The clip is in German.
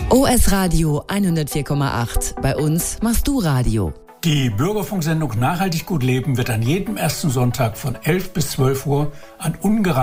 OS Radio 104,8. Bei uns machst du Radio. Die Bürgerfunksendung Nachhaltig gut leben wird an jedem ersten Sonntag von 11 bis 12 Uhr an